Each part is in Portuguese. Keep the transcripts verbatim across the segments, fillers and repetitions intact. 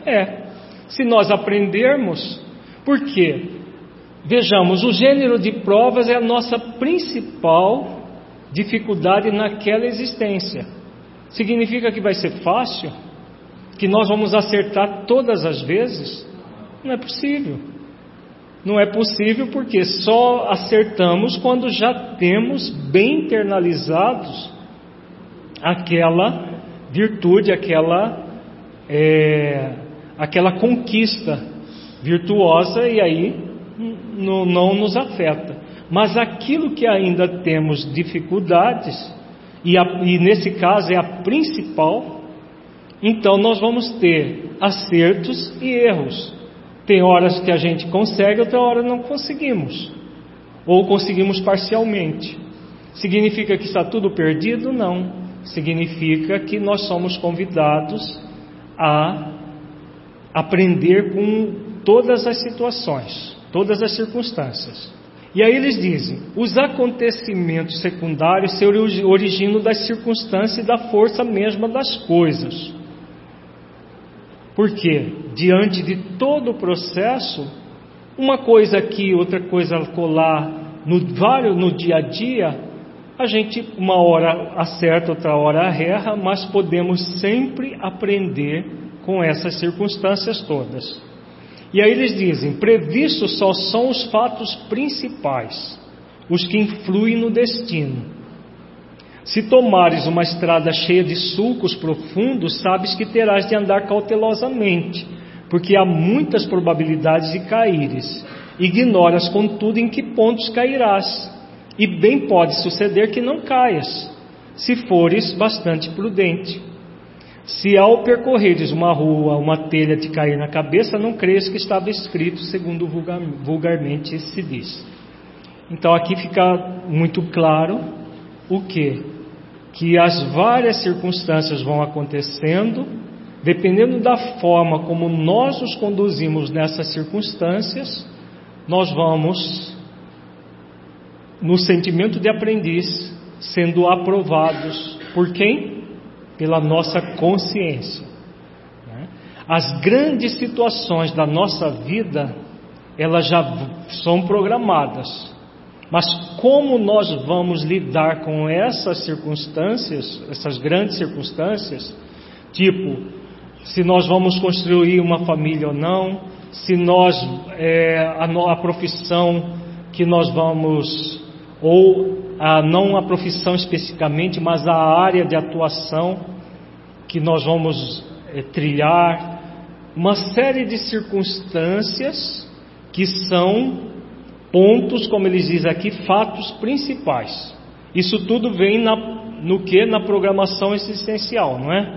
É. Se nós aprendermos, por quê? Vejamos, o gênero de provas é a nossa principal dificuldade naquela existência. Significa que vai ser fácil? Que nós vamos acertar todas as vezes? Não é possível. Não é possível porque só acertamos quando já temos bem internalizados aquela virtude, aquela, é, aquela conquista virtuosa, e aí não, não nos afeta. Mas aquilo que ainda temos dificuldades, e, a, e nesse caso é a principal, então nós vamos ter acertos e erros. Tem horas que a gente consegue, outra hora não conseguimos, ou conseguimos parcialmente. Significa que está tudo perdido? Não. Significa que nós somos convidados a aprender com todas as situações, todas as circunstâncias. E aí eles dizem: os acontecimentos secundários se originam das circunstâncias e da força mesma das coisas. Porque diante de todo o processo, uma coisa aqui, outra coisa colar, no, no dia a dia, a gente uma hora acerta, outra hora erra, mas podemos sempre aprender com essas circunstâncias todas. E aí eles dizem: previstos só são os fatos principais, os que influem no destino. Se tomares uma estrada cheia de sulcos profundos, sabes que terás de andar cautelosamente, porque há muitas probabilidades de caíres. Ignoras, contudo, em que pontos cairás, e bem pode suceder que não caias, se fores bastante prudente. Se ao percorreres uma rua, uma telha te cair na cabeça, não creias que estava escrito, segundo vulgar, vulgarmente se diz. Então aqui fica muito claro o quê? Que as várias circunstâncias vão acontecendo, dependendo da forma como nós os conduzimos nessas circunstâncias, nós vamos, no sentimento de aprendiz, sendo aprovados por quem? Pela nossa consciência. As grandes situações da nossa vida, elas já são programadas. Mas como nós vamos lidar com essas circunstâncias, essas grandes circunstâncias, tipo, se nós vamos construir uma família ou não, se nós, é, a, a profissão que nós vamos, ou a, não a profissão especificamente, mas a área de atuação que nós vamos é, trilhar, uma série de circunstâncias que são pontos, como eles dizem aqui, fatos principais. Isso tudo vem na, no que? Na programação existencial, não é?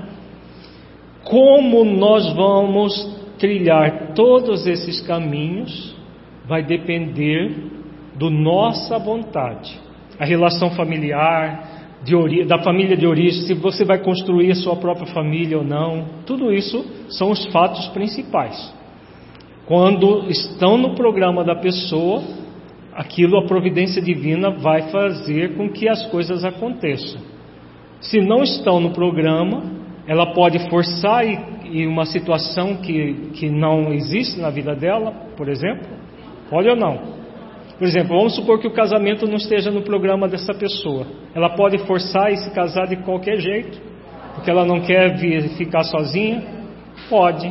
Como nós vamos trilhar todos esses caminhos vai depender da nossa vontade. A relação familiar, de ori- da família de origem, se você vai construir a sua própria família ou não, tudo isso são os fatos principais. Quando estão no programa da pessoa, aquilo, a providência divina vai fazer com que as coisas aconteçam. Se não estão no programa, ela pode forçar e, e uma situação que, que não existe na vida dela, por exemplo, pode ou não? Por exemplo, vamos supor que o casamento não esteja no programa dessa pessoa. Ela pode forçar e se casar de qualquer jeito, porque ela não quer vir, ficar sozinha? Pode.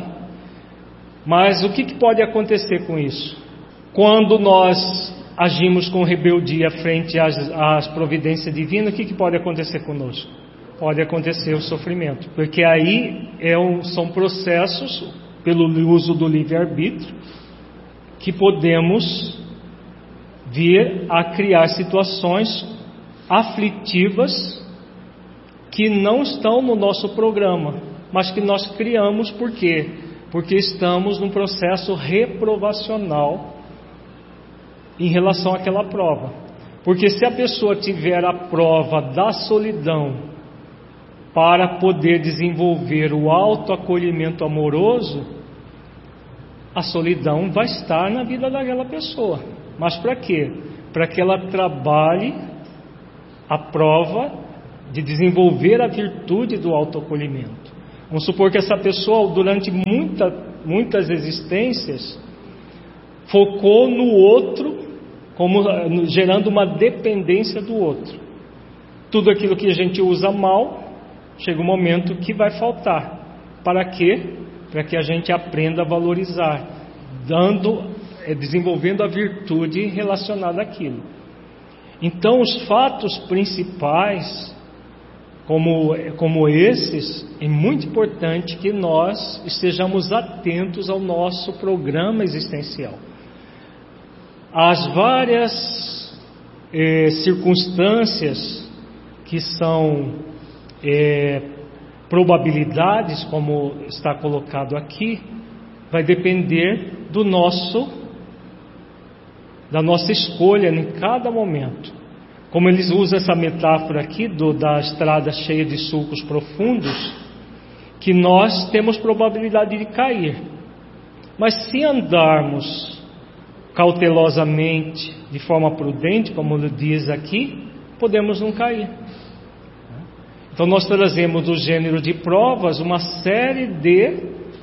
Mas o que, que pode acontecer com isso? Quando nós agimos com rebeldia frente às, às providências divinas, o que, que pode acontecer conosco? Pode acontecer o sofrimento, porque aí é um, são processos, pelo uso do livre-arbítrio, que podemos vir a criar situações aflitivas que não estão no nosso programa, mas que nós criamos. Por quê? Porque estamos num processo reprovacional em relação àquela prova. Porque se a pessoa tiver a prova da solidão para poder desenvolver o autoacolhimento amoroso, a solidão vai estar na vida daquela pessoa. Mas para quê? Para que ela trabalhe a prova de desenvolver a virtude do autoacolhimento. Vamos supor que essa pessoa, durante muita, muitas existências, focou no outro, como gerando uma dependência do outro. Tudo aquilo que a gente usa mal, chega um momento que vai faltar. Para quê? Para que a gente aprenda a valorizar, dando, desenvolvendo a virtude relacionada àquilo. Então, os fatos principais, como, como esses, é muito importante que nós estejamos atentos ao nosso programa existencial. As várias eh, circunstâncias que são eh, probabilidades, como está colocado aqui, vai depender do nosso, da nossa escolha em cada momento. Como eles usam essa metáfora aqui do, da estrada cheia de sulcos profundos, que nós temos probabilidade de cair. Mas se andarmos cautelosamente, de forma prudente, como ele diz aqui, podemos não cair. Então nós trazemos do gênero de provas uma série de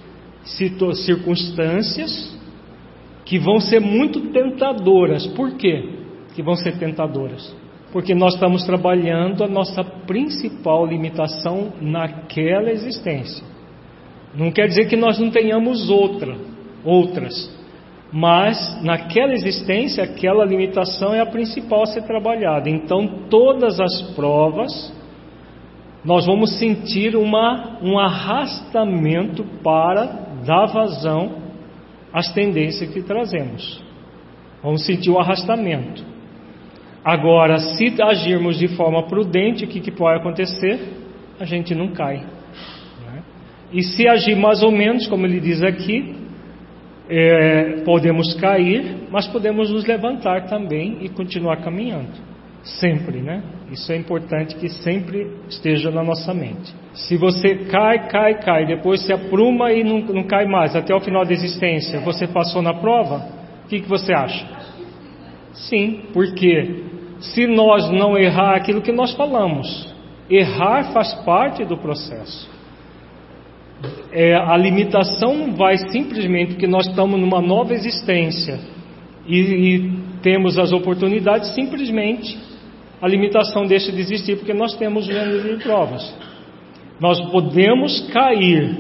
circunstâncias que vão ser muito tentadoras. Por quê que vão ser tentadoras? Porque nós estamos trabalhando a nossa principal limitação naquela existência. Não quer dizer que nós não tenhamos outra, outras, mas naquela existência, aquela limitação é a principal a ser trabalhada. Então todas as provas, nós vamos sentir uma, um arrastamento para dar vazão às tendências que trazemos. Vamos sentir o arrastamento. Agora, se agirmos de forma prudente, o que, que pode acontecer? A gente não cai, né? E se agir mais ou menos, como ele diz aqui, é, podemos cair, mas podemos nos levantar também e continuar caminhando. Sempre, né? Isso é importante que sempre esteja na nossa mente. Se você cai, cai, cai, depois se apruma e não, não cai mais até o final da existência, você passou na prova? O que, que você acha? Sim, porque se nós não errar aquilo que nós falamos, errar faz parte do processo. É, a limitação não vai simplesmente porque nós estamos numa nova existência e, e temos as oportunidades, simplesmente a limitação deixa de existir porque nós temos gênero de provas. Nós podemos cair,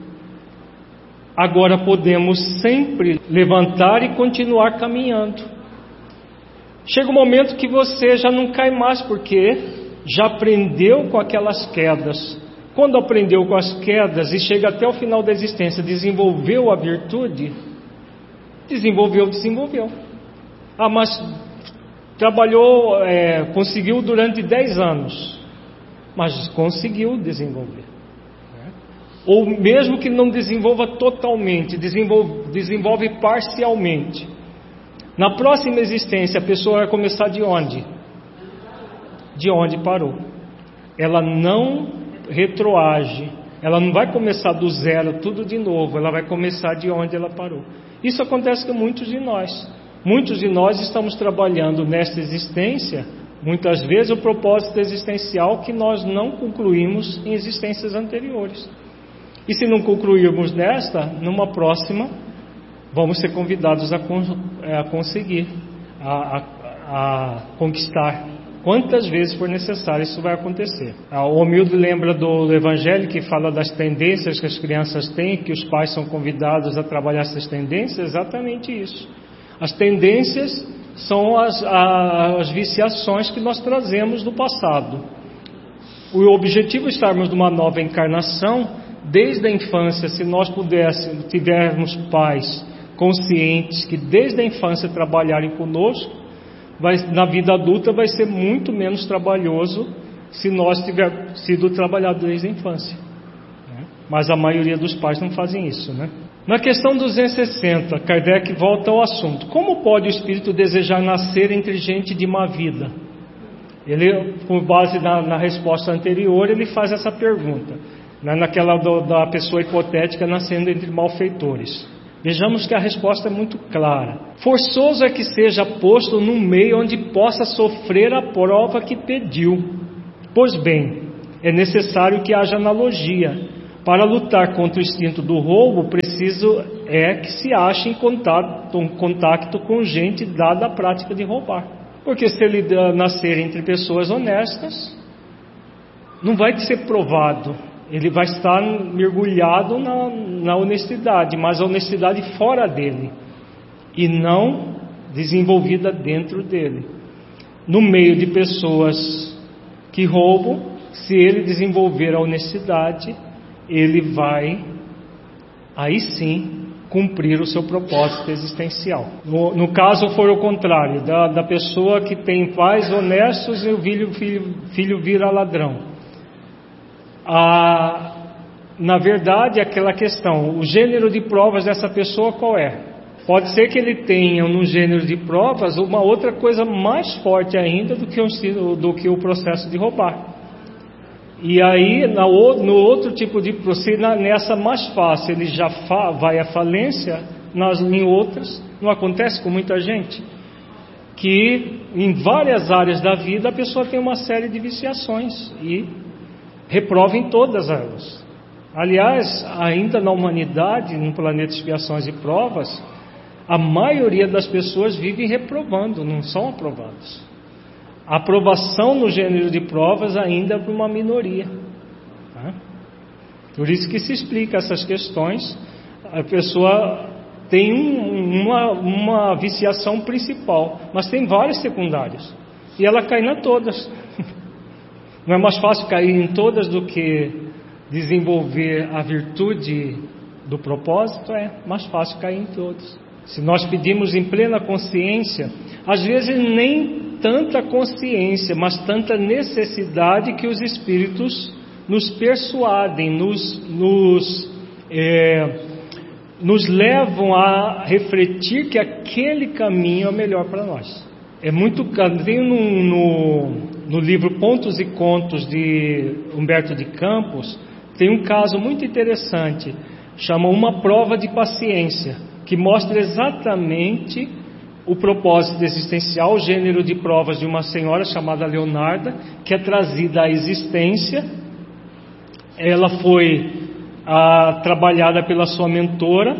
agora podemos sempre levantar e continuar caminhando. Chega um momento que você já não cai mais porque já aprendeu com aquelas quedas. Quando aprendeu com as quedas e chega até o final da existência, desenvolveu a virtude, desenvolveu, desenvolveu. Ah, mas trabalhou, é, conseguiu durante dez anos, mas conseguiu desenvolver. Ou mesmo que não desenvolva totalmente, desenvolve, desenvolve parcialmente. Na próxima existência, a pessoa vai começar de onde? De onde parou. Ela não retroage, ela não vai começar do zero tudo de novo, ela vai começar de onde ela parou. Isso acontece com muitos de nós. Muitos de nós estamos trabalhando nesta existência, muitas vezes o propósito existencial que nós não concluímos em existências anteriores. E se não concluirmos nesta, numa próxima, vamos ser convidados a, a conseguir, a, a, a conquistar. Quantas vezes for necessário, isso vai acontecer. O Omildo lembra do Evangelho que fala das tendências que as crianças têm, que os pais são convidados a trabalhar essas tendências. Exatamente isso. As tendências são as, as viciações que nós trazemos do passado. O objetivo de estarmos numa nova encarnação, desde a infância, se nós pudéssemos, tivermos pais conscientes que desde a infância trabalharem conosco, vai, na vida adulta vai ser muito menos trabalhoso se nós tivermos sido trabalhados desde a infância. Mas a maioria dos pais não fazem isso, né? Na questão duzentos e sessenta, Kardec volta ao assunto. Como pode o espírito desejar nascer entre gente de má vida? Ele, com base na, na resposta anterior, ele faz essa pergunta, né, naquela do, da pessoa hipotética nascendo entre malfeitores. Vejamos que a resposta é muito clara. Forçoso é que seja posto num meio onde possa sofrer a prova que pediu. Pois bem, é necessário que haja analogia, Para lutar contra o instinto do roubo, preciso é que se ache em contato, em contato com gente dada a prática de roubar. Porque se ele nascer entre pessoas honestas, não vai ser provado. Ele vai estar mergulhado na, na honestidade, mas a honestidade fora dele, e não desenvolvida dentro dele. No meio de pessoas que roubam, se ele desenvolver a honestidade, ele vai, aí sim, cumprir o seu propósito existencial. No, no caso, for o contrário, da, da pessoa que tem pais honestos e o filho, filho, filho vira ladrão. Ah, na verdade, aquela questão, o gênero de provas dessa pessoa qual é? Pode ser que ele tenha no gênero de provas uma outra coisa mais forte ainda do que o, do que o processo de roubar. E aí, na, no outro tipo de processo, nessa mais fácil, ele já fa, vai à falência, nas, em outras, não acontece com muita gente, que em várias áreas da vida a pessoa tem uma série de viciações e reprova em todas elas. Aliás, ainda na humanidade, no planeta de expiações e provas, a maioria das pessoas vive reprovando, não são aprovados. A aprovação no gênero de provas ainda é para uma minoria. Tá? Por isso que se explica essas questões. A pessoa tem um, uma, uma viciação principal, mas tem várias secundárias. E ela cai em todas. Não é mais fácil cair em todas do que desenvolver a virtude do propósito? É mais fácil cair em todas. Se nós pedimos em plena consciência, às vezes nem tanta consciência, mas tanta necessidade que os espíritos nos persuadem, nos, nos, é, nos levam a refletir que aquele caminho é melhor para nós. É muito, tem no, no, no livro Pontos e Contos de Humberto de Campos, tem um caso muito interessante, chama Uma Prova de Paciência, que mostra exatamente o propósito existencial, o gênero de provas de uma senhora chamada Leonarda, que é trazida à existência. Ela foi ah, trabalhada pela sua mentora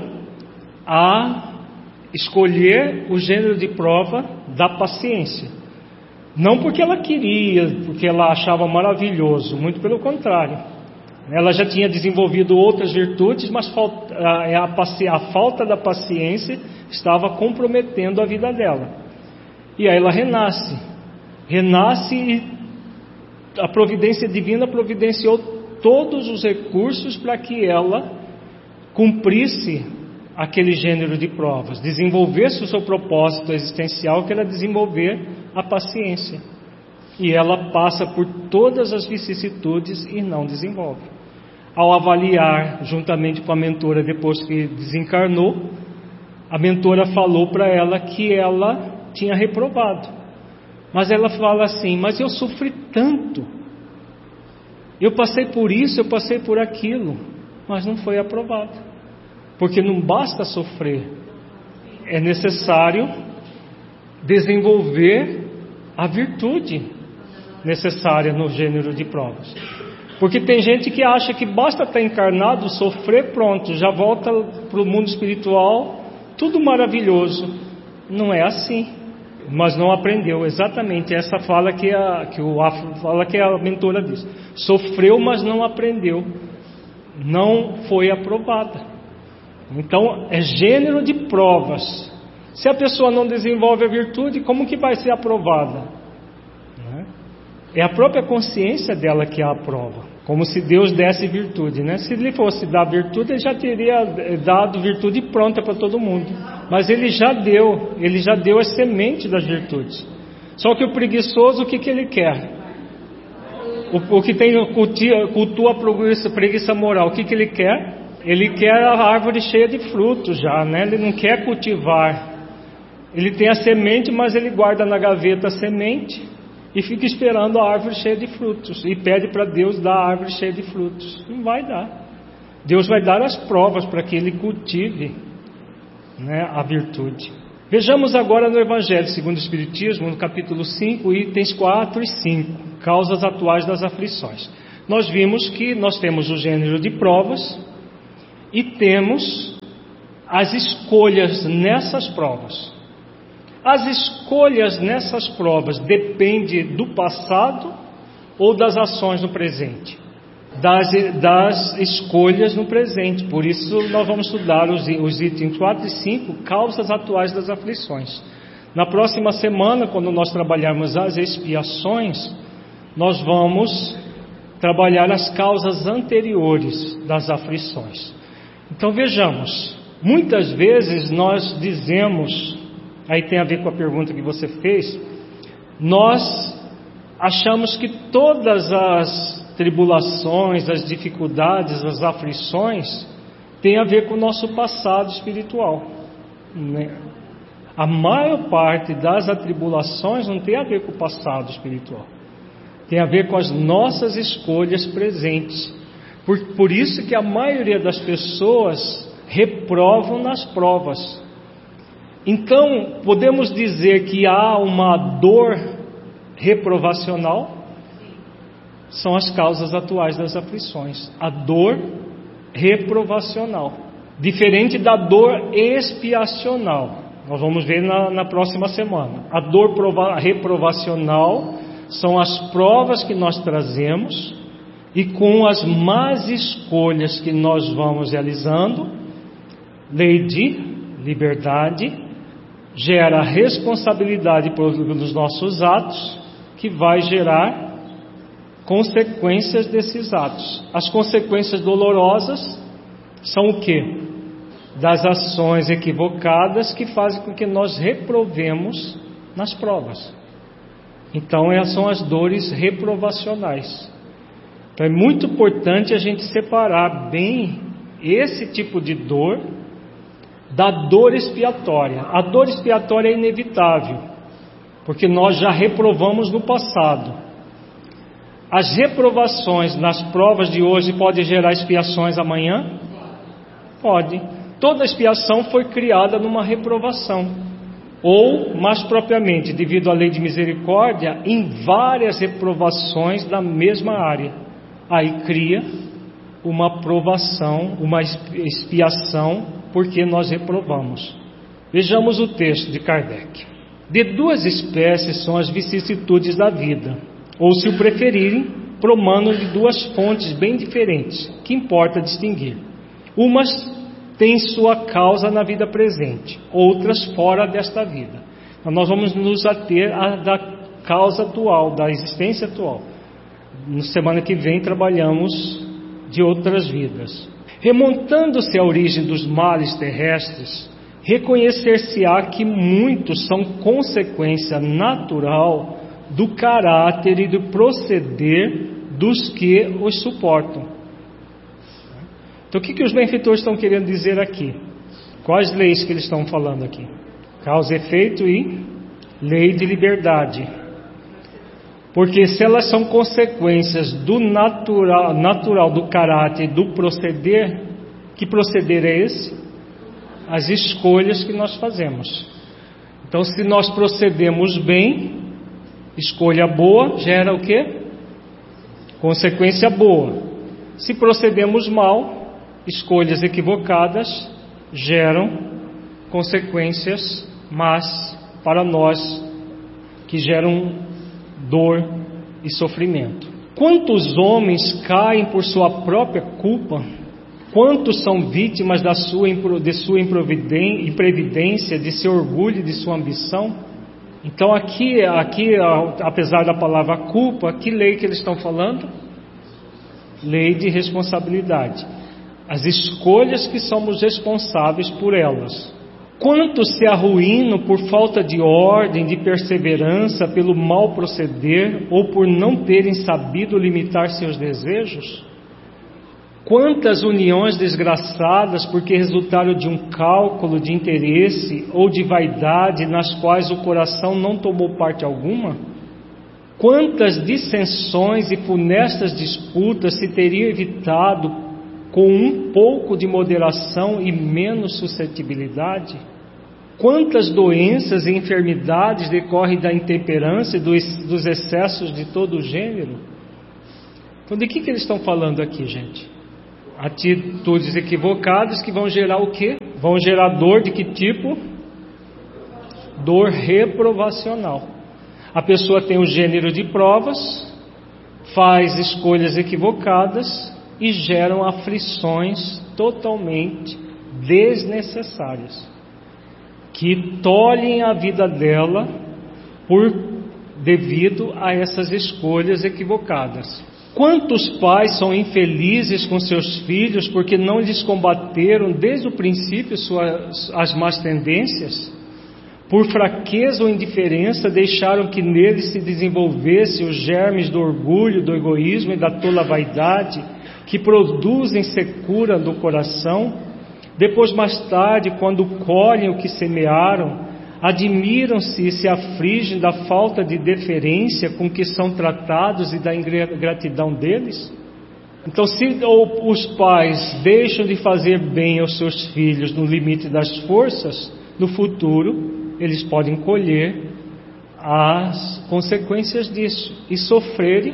a escolher o gênero de prova da paciência. Não porque ela queria, porque ela achava maravilhoso, muito pelo contrário. Ela já tinha desenvolvido outras virtudes, mas a, a, a falta da paciência estava comprometendo a vida dela. E aí ela renasce. Renasce e a providência divina providenciou todos os recursos para que ela cumprisse aquele gênero de provas, desenvolvesse o seu propósito existencial, que era desenvolver a paciência. E ela passa por todas as vicissitudes e não desenvolve. Ao avaliar, juntamente com a mentora, depois que desencarnou, a mentora falou para ela que ela tinha reprovado. Mas ela fala assim, mas eu sofri tanto, eu passei por isso, eu passei por aquilo, mas não foi aprovado. Porque não basta sofrer, é necessário desenvolver a virtude necessária no gênero de provas. Porque tem gente que acha que basta estar encarnado, sofrer, pronto, já volta para o mundo espiritual, tudo maravilhoso. Não é assim, mas não aprendeu. Exatamente essa fala que, a, que o Afro fala, que a mentora diz. Sofreu, mas não aprendeu, não foi aprovada. Então é gênero de provas. Se a pessoa não desenvolve a virtude, como que vai ser aprovada? É a própria consciência dela que a aprova. Como se Deus desse virtude, né? Se Ele fosse dar virtude, Ele já teria dado virtude pronta para todo mundo. Mas Ele já deu, Ele já deu a semente das virtudes. Só que o preguiçoso, o que, que ele quer? O, o que tem, cultua, cultua a preguiça, preguiça moral, o que, que ele quer? Ele quer a árvore cheia de frutos já, né? Ele não quer cultivar. Ele tem a semente, mas ele guarda na gaveta a semente e fica esperando a árvore cheia de frutos, e pede para Deus dar a árvore cheia de frutos. Não vai dar. Deus vai dar as provas para que ele cultive, né, a virtude. Vejamos agora no Evangelho segundo o Espiritismo, no capítulo cinco, itens quatro e cinco, causas atuais das aflições. nós vimos que nós temos o gênero de provas e temos as escolhas nessas provas. As escolhas nessas provas dependem do passado ou das ações no presente? Das, das escolhas no presente. Por isso nós vamos estudar os, os itens quatro e cinco, causas atuais das aflições. Na próxima semana, quando nós trabalharmos as expiações, nós vamos trabalhar as causas anteriores das aflições. Então vejamos, muitas vezes nós dizemos, aí tem a ver com a pergunta que você fez, nós achamos que todas as tribulações, as dificuldades, as aflições têm a ver com o nosso passado espiritual, né? A maior parte das atribulações não tem a ver com o passado espiritual, tem a ver com as nossas escolhas presentes. Por, por isso que a maioria das pessoas reprovam nas provas. Então, podemos dizer que há uma dor reprovacional. São as causas atuais das aflições. A dor reprovacional, diferente da dor expiacional. Nós vamos ver na, na próxima semana. A dor prova, reprovacional são as provas que nós trazemos, e com as más escolhas que nós vamos realizando, lei de liberdade gera responsabilidade pelos nossos atos, que vai gerar consequências desses atos. As consequências dolorosas são o quê? Das ações equivocadas que fazem com que nós reprovemos nas provas. Então essas são as dores reprovacionais. Então é muito importante a gente separar bem esse tipo de dor da dor expiatória. A dor expiatória é inevitável, porque nós já reprovamos no passado. As reprovações nas provas de hoje podem gerar expiações amanhã? Pode. Toda expiação foi criada numa reprovação, ou, mais propriamente, devido à lei de misericórdia, em várias reprovações da mesma área. Aí cria uma provação, uma expiação, porque nós reprovamos. Vejamos o texto de Kardec. De duas espécies são as vicissitudes da vida, ou, se o preferirem, promano de duas fontes bem diferentes, que importa distinguir. Umas têm sua causa na vida presente, outras fora desta vida. Então nós vamos nos ater à da causa atual, da existência atual. Na semana que vem trabalhamos de outras vidas. Remontando-se à origem dos males terrestres, reconhecer-se-á que muitos são consequência natural do caráter e do proceder dos que os suportam. Então o que, que os benfeitores estão querendo dizer aqui? Quais leis que eles estão falando aqui? Causa e efeito e lei de liberdade. Porque se elas são consequências do natural, natural do caráter e do proceder, que proceder é esse? As escolhas que nós fazemos. Então se nós procedemos bem, escolha boa gera o quê? Consequência boa. Se procedemos mal, escolhas equivocadas geram consequências más para nós, que geram dor e sofrimento. Quantos homens caem por sua própria culpa? Quantos são vítimas da sua, de sua imprevidência, de seu orgulho e de sua ambição? Então aqui, aqui, apesar da palavra culpa, que lei que eles estão falando? Lei de responsabilidade. As escolhas que somos responsáveis por elas. Quantos se arruinam por falta de ordem, de perseverança, pelo mal proceder ou por não terem sabido limitar seus desejos? Quantas uniões desgraçadas porque resultaram de um cálculo de interesse ou de vaidade nas quais o coração não tomou parte alguma? Quantas dissensões e funestas disputas se teriam evitado com um pouco de moderação e menos suscetibilidade? Quantas doenças e enfermidades decorrem da intemperança e dos excessos de todo o gênero? Então, de que, que eles estão falando aqui, gente? Atitudes equivocadas que vão gerar o quê? Vão gerar dor de que tipo? Dor reprovacional. A pessoa tem um gênero de provas, faz escolhas equivocadas e geram aflições totalmente desnecessárias, que tolhem a vida dela por devido a essas escolhas equivocadas. Quantos pais são infelizes com seus filhos porque não lhes combateram desde o princípio suas, as más tendências? Por fraqueza ou indiferença deixaram que neles se desenvolvesse os germes do orgulho, do egoísmo e da tola vaidade que produzem secura do coração. Depois, mais tarde, quando colhem o que semearam, admiram-se e se afligem da falta de deferência com que são tratados e da ingratidão deles. Então, se os pais deixam de fazer bem aos seus filhos no limite das forças, no futuro eles podem colher as consequências disso e sofrerem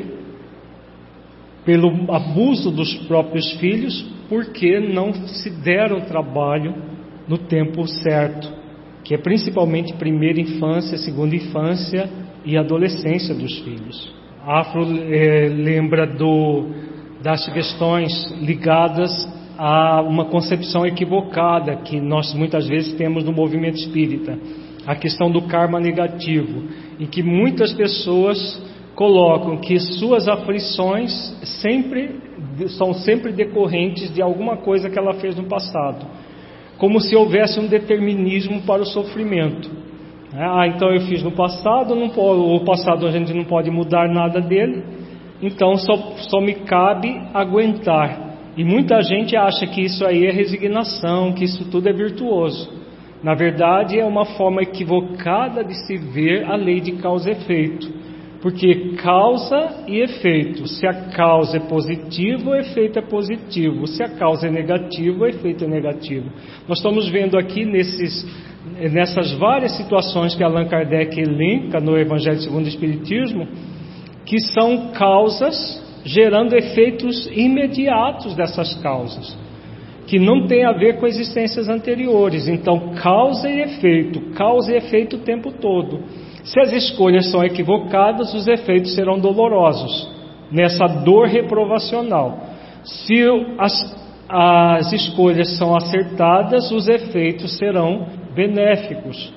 pelo abuso dos próprios filhos, porque não se deram trabalho no tempo certo, que é principalmente primeira infância, segunda infância e adolescência dos filhos. A Afro é, lembra do, das questões ligadas a uma concepção equivocada que nós muitas vezes temos no movimento espírita, a questão do karma negativo, em que muitas pessoas colocam que suas aflições sempre, são sempre decorrentes de alguma coisa que ela fez no passado, como se houvesse um determinismo para o sofrimento. Ah, então eu fiz no passado, não pode, o passado a gente não pode mudar nada dele, então só, só me cabe aguentar. E muita gente acha que isso aí é resignação, que isso tudo é virtuoso. Na verdade, é uma forma equivocada de se ver a lei de causa e efeito, porque causa e efeito, se a causa é positiva, o efeito é positivo, se a causa é negativa, o efeito é negativo. Nós estamos vendo aqui nesses, nessas várias situações que Allan Kardec elenca no Evangelho segundo o Espiritismo, que são causas gerando efeitos imediatos dessas causas, que não tem a ver com existências anteriores. Então, causa e efeito, causa e efeito o tempo todo. Se as escolhas são equivocadas, os efeitos serão dolorosos, nessa dor reprovacional. Se as, as escolhas são acertadas, os efeitos serão benéficos,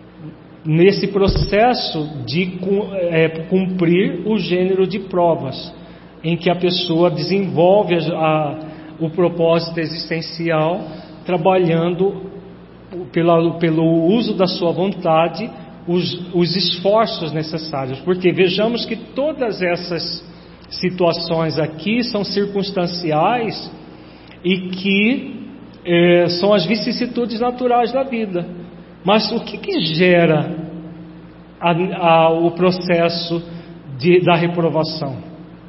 nesse processo de é, cumprir o gênero de provas, em que a pessoa desenvolve a, a, o propósito existencial, trabalhando pela, pelo uso da sua vontade, Os, os esforços necessários, porque vejamos que todas essas situações aqui são circunstanciais e que é, são as vicissitudes naturais da vida. Mas o que, que gera a, a, o processo de, da reprovação?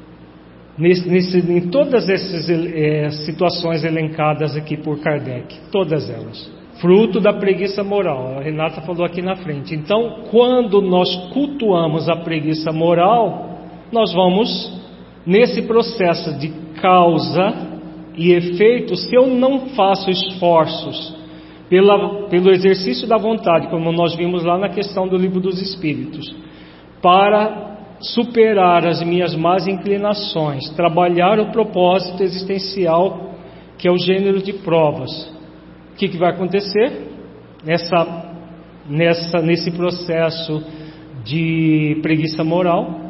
Nesse, nesse, em todas essas é, situações elencadas aqui por Kardec, todas elas. Fruto da preguiça moral, a Renata falou aqui na frente. Então, quando nós cultuamos a preguiça moral, nós vamos nesse processo de causa e efeito. Se eu não faço esforços pela, pelo exercício da vontade, como nós vimos lá na questão do Livro dos Espíritos, para superar as minhas más inclinações, trabalhar o propósito existencial, que é o gênero de provas, o que, que vai acontecer? Nessa, nessa, nesse processo de preguiça moral,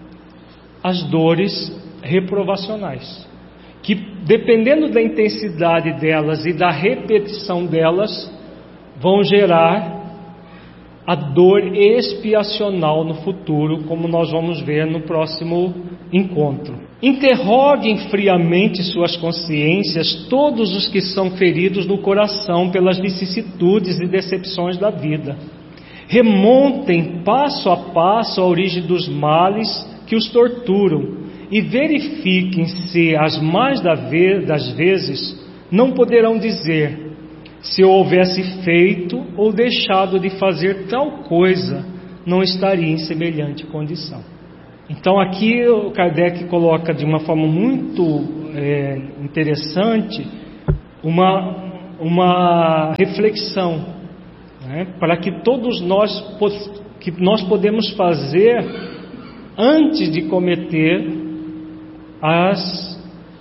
as dores reprovacionais, que dependendo da intensidade delas e da repetição delas, vão gerar a dor expiacional no futuro, como nós vamos ver no próximo encontro. Interroguem friamente suas consciências todos os que são feridos no coração pelas vicissitudes e decepções da vida. Remontem passo a passo a origem dos males que os torturam e verifiquem se as mais das vezes não poderão dizer: se eu houvesse feito ou deixado de fazer tal coisa, não estaria em semelhante condição. Então aqui o Kardec coloca de uma forma muito é, interessante uma, uma reflexão, né, para que todos nós, que nós podemos fazer antes de cometer as,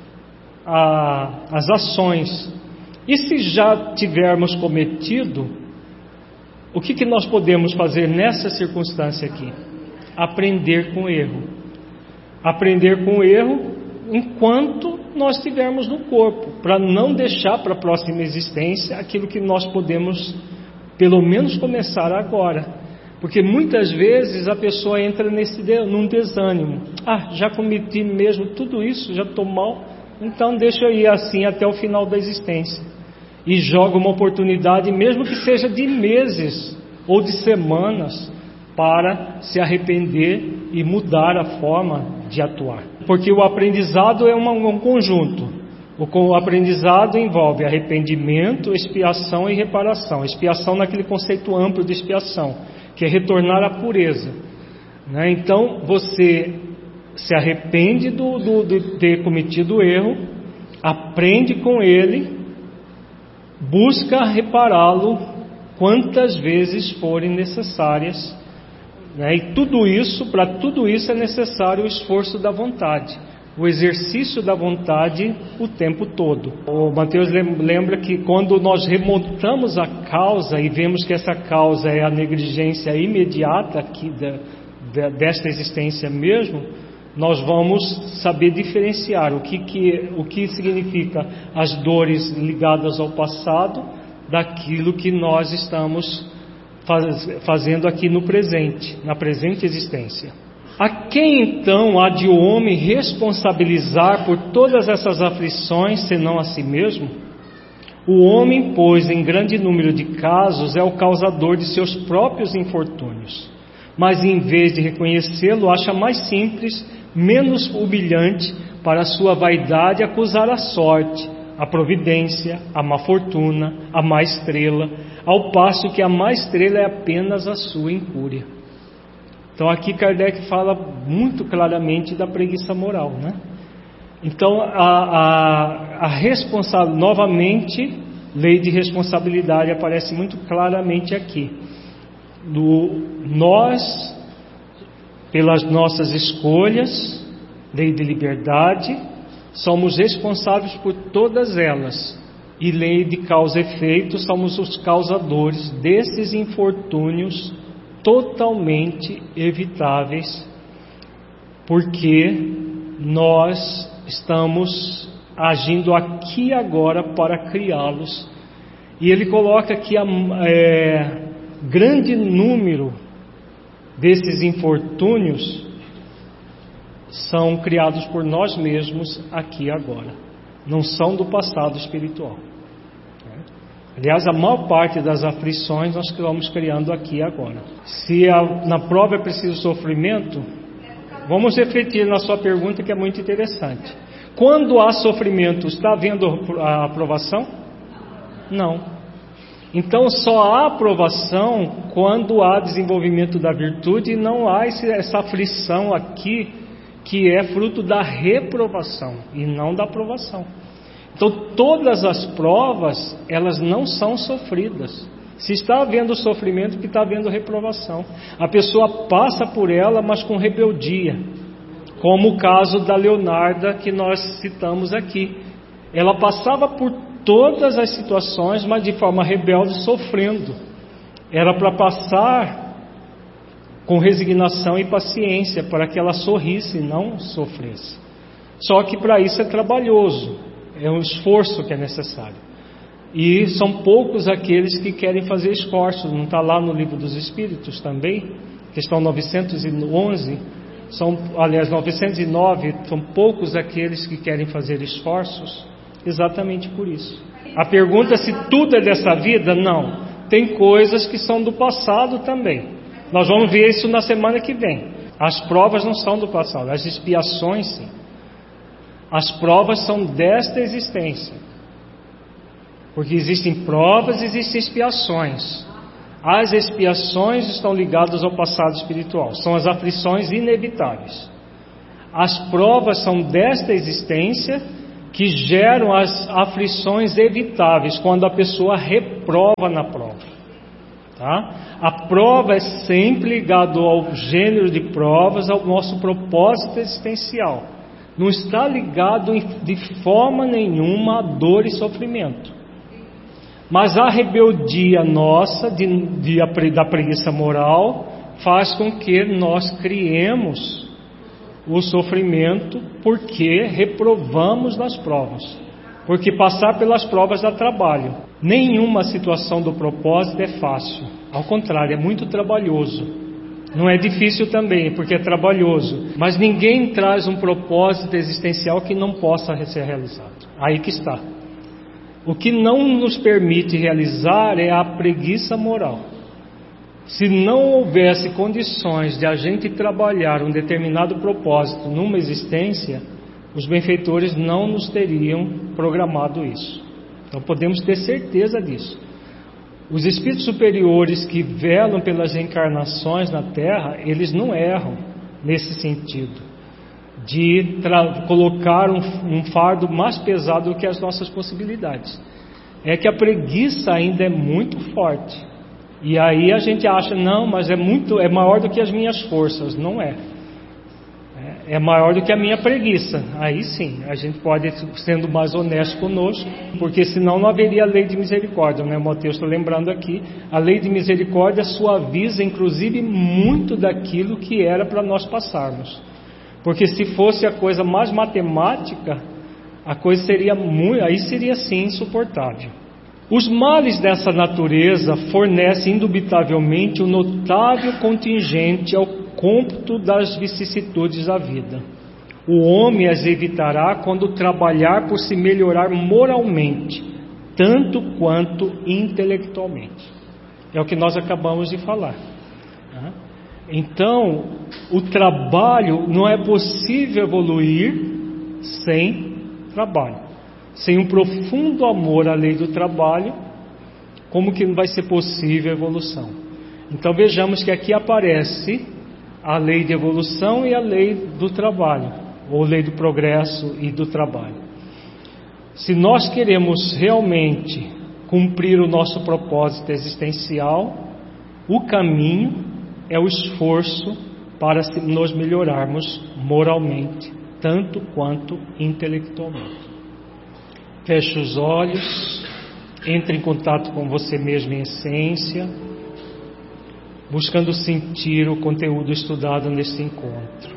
a, as ações. E se já tivermos cometido, o que, que nós podemos fazer nessa circunstância aqui? Aprender com o erro. Aprender com o erro enquanto nós estivermos no corpo, para não deixar para a próxima existência aquilo que nós podemos, pelo menos, começar agora. Porque muitas vezes a pessoa entra nesse, num desânimo. Ah, já cometi mesmo tudo isso, já estou mal, então deixa eu ir assim até o final da existência. E joga uma oportunidade, mesmo que seja de meses ou de semanas, para se arrepender e mudar a forma de atuar. Porque o aprendizado é uma, um conjunto. O aprendizado envolve arrependimento, expiação e reparação. Expiação naquele conceito amplo de expiação, que é retornar à pureza, né? Então você se arrepende do, do, de ter cometido o erro, aprende com ele, busca repará-lo quantas vezes forem necessárias, né? E tudo isso, para tudo isso é necessário o esforço da vontade, o exercício da vontade o tempo todo. O Mateus lembra que quando nós remontamos a causa e vemos que essa causa é a negligência imediata aqui da, da, desta existência mesmo, nós vamos saber diferenciar o que, que, o que significa as dores ligadas ao passado daquilo que nós estamos faz, fazendo aqui no presente, na presente existência. A quem então há de o homem responsabilizar por todas essas aflições, senão a si mesmo? O homem, pois, em grande número de casos, é o causador de seus próprios infortúnios, mas em vez de reconhecê-lo, acha mais simples, menos humilhante para a sua vaidade acusar a sorte, a providência, a má fortuna, a má estrela, ao passo que a má estrela é apenas a sua incúria. Então aqui Kardec fala muito claramente da preguiça moral, né? Então a, a, a responsabilidade, novamente, lei de responsabilidade aparece muito claramente aqui. Do, nós, pelas nossas escolhas, lei de liberdade, somos responsáveis por todas elas. E lei de causa e efeito, somos os causadores desses infortúnios totalmente evitáveis, porque nós estamos agindo aqui e agora para criá-los. E ele coloca que é, grande número desses infortúnios são criados por nós mesmos aqui e agora, não são do passado espiritual. Aliás, a maior parte das aflições nós vamos criando aqui e agora. Se a, na prova é preciso sofrimento, vamos refletir na sua pergunta, que é muito interessante. Quando há sofrimento, está havendo a aprovação? Não. Então só há aprovação quando há desenvolvimento da virtude e não há esse, essa aflição aqui, que é fruto da reprovação e não da aprovação. Então todas as provas, elas não são sofridas. Se está havendo sofrimento, que está havendo reprovação. A pessoa passa por ela, mas com rebeldia, como o caso da Leonarda que nós citamos aqui. Ela passava por todas as situações, mas de forma rebelde, sofrendo. Era para passar com resignação e paciência, para que ela sorrisse e não sofresse. Só que para isso é trabalhoso, é um esforço que é necessário. E são poucos aqueles que querem fazer esforços. Não está lá no Livro dos Espíritos também? Questão novecentos e onze, são, aliás, novecentos e nove, são poucos aqueles que querem fazer esforços, exatamente por isso. A pergunta é se tudo é dessa vida? Não. Tem coisas que são do passado também. Nós vamos ver isso na semana que vem. As provas não são do passado, as expiações sim. As provas são desta existência. Porque existem provas, existem expiações. As expiações estão ligadas ao passado espiritual. São as aflições inevitáveis. As provas são desta existência que geram as aflições evitáveis quando a pessoa reprova na prova. Tá? A prova é sempre ligada ao gênero de provas, ao nosso propósito existencial. Não está ligado de forma nenhuma a dor e sofrimento. Mas a rebeldia nossa, de, de, da preguiça moral, faz com que nós criemos o sofrimento porque reprovamos nas provas. Porque passar pelas provas dá trabalho. Nenhuma situação do propósito é fácil. Ao contrário, é muito trabalhoso. Não é difícil também, porque é trabalhoso. Mas ninguém traz um propósito existencial que não possa ser realizado. Aí que está. O que não nos permite realizar é a preguiça moral. Se não houvesse condições de a gente trabalhar um determinado propósito numa existência, os benfeitores não nos teriam programado isso. Então podemos ter certeza disso. Os espíritos superiores que velam pelas reencarnações na Terra, eles não erram nesse sentido, de colocar um, um fardo mais pesado do que as nossas possibilidades. É que a preguiça ainda é muito forte. E aí a gente acha, não, mas é muito, é maior do que as minhas forças. Não é. É maior do que a minha preguiça. Aí sim, a gente pode, sendo mais honesto conosco, porque senão não haveria lei de misericórdia, né? O Mateus está lembrando aqui, a lei de misericórdia suaviza inclusive muito daquilo que era para nós passarmos. Porque se fosse a coisa mais matemática, a coisa seria muito, aí seria sim insuportável. Os males dessa natureza fornecem indubitavelmente um notável contingente ao cômputo das vicissitudes da vida. O homem as evitará quando trabalhar por se melhorar moralmente, tanto quanto intelectualmente. É o que nós acabamos de falar. Então, o trabalho, não é possível evoluir sem trabalho. Sem um profundo amor à lei do trabalho, como que não vai ser possível a evolução? Então vejamos que aqui aparece a lei de evolução e a lei do trabalho, ou lei do progresso e do trabalho. Se nós queremos realmente cumprir o nosso propósito existencial, o caminho é o esforço para nos melhorarmos moralmente, tanto quanto intelectualmente. Feche os olhos, entre em contato com você mesmo em essência, buscando sentir o conteúdo estudado nesse encontro.